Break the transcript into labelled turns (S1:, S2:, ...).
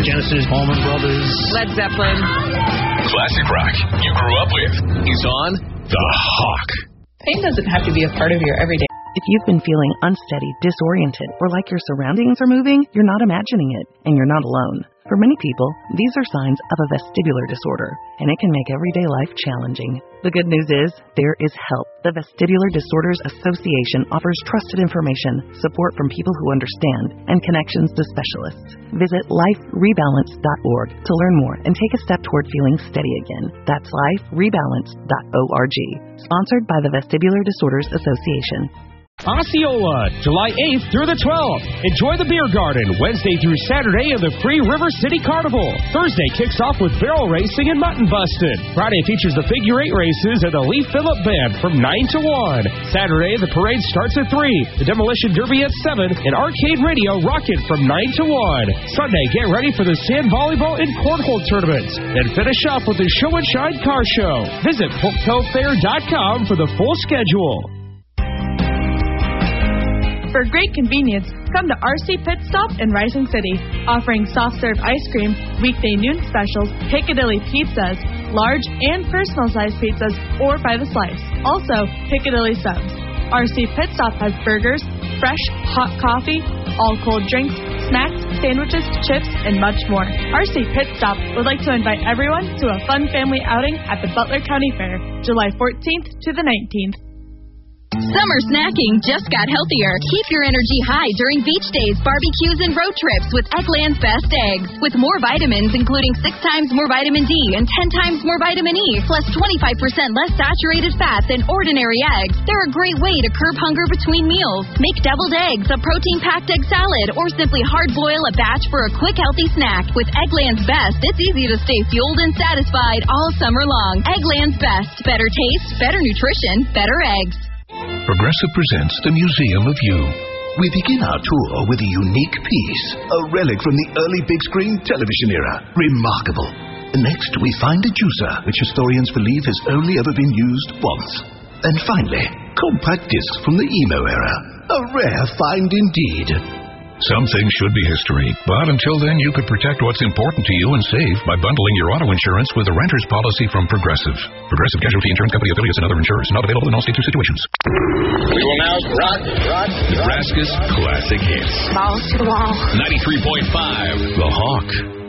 S1: Genesis, Allman Brothers,
S2: Led Zeppelin.
S3: Classic rock you grew up with is on The Hawk.
S2: Pain doesn't have to be a part of your everyday.
S4: If you've been feeling unsteady, disoriented, or like your surroundings are moving, you're not imagining it, and you're not alone. For many people, these are signs of a vestibular disorder, and it can make everyday life challenging. The good news is, there is help. The Vestibular Disorders Association offers trusted information, support from people who understand, and connections to specialists. Visit liferebalance.org to learn more and take a step toward feeling steady again. That's liferebalance.org. Sponsored by the Vestibular Disorders Association.
S5: Osceola, July 8th through the 12th. Enjoy the Beer Garden Wednesday through Saturday in the Free River City Carnival. Thursday kicks off with barrel racing and mutton busted. Friday features the figure 8 races and the Lee Phillip Band from 9 to 1. Saturday, the parade starts at 3, the Demolition Derby at 7, and Arcade Radio Rocket from 9 to 1. Sunday, get ready for the sand volleyball and cornhole tournaments. Then finish up with the Show and Shine Car Show. Visit PolkToFair.com for the full schedule.
S6: For great convenience, come to RC Pit Stop in Rising City, offering soft-serve ice cream, weekday noon specials, Piccadilly pizzas, large and personal-sized pizzas, or by the slice. Also, Piccadilly subs. RC Pit Stop has burgers, fresh, hot coffee, all cold drinks, snacks, sandwiches, chips, and much more. RC Pit Stop would like to invite everyone to a fun family outing at the Butler County Fair, July 14th to the 19th.
S7: Summer snacking just got healthier. Keep your energy high during beach days, barbecues, and road trips with Eggland's Best Eggs. With more vitamins, including 6 times more vitamin D and 10 times more vitamin E, plus 25% less saturated fat than ordinary eggs. They're a great way to curb hunger between meals. Make deviled eggs, a protein-packed egg salad, or simply hard-boil a batch for a quick, healthy snack. With Eggland's Best, it's easy to stay fueled and satisfied all summer long. Eggland's Best. Better taste, better nutrition, better eggs.
S3: Progressive presents the Museum of You.
S8: We begin our tour with a unique piece, a relic from the early big screen television era. Remarkable. Next, we find a juicer, which historians believe has only ever been used once. And finally, compact discs from the emo era. A rare find indeed.
S3: Some things should be history, but until then you could protect what's important to you and save by bundling your auto insurance with a renter's policy from Progressive. Progressive Casualty Insurance Company affiliates and other insurers. Not available in all states or situations.
S9: We will now rock.
S3: Nebraska's classic hits.
S2: Balls to the wall.
S3: 93.5 The Hawk.